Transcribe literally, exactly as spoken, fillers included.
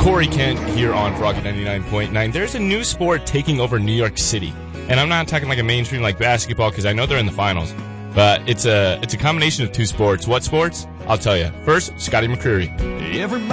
Corey Kent here on Rocket ninety-nine point nine. There's a new sport taking over New York City. And I'm not talking like a mainstream like basketball because I know they're in the finals. But it's a it's a combination of two sports. What sports? I'll tell you. First, Scotty McCreery. Everybody